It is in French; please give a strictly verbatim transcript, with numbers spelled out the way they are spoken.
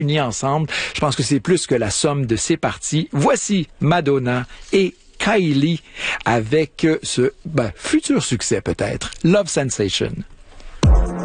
unis ensemble. Je pense que c'est plus que la somme de ces parties. Voici Madonna et Kylie avec ce ben, futur succès peut-être, Love Sensation.